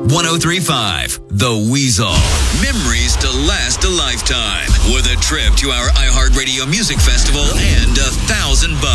1035 The Weasel. Memories to last a lifetime with a trip to our iHeartRadio Music Festival and $1,000.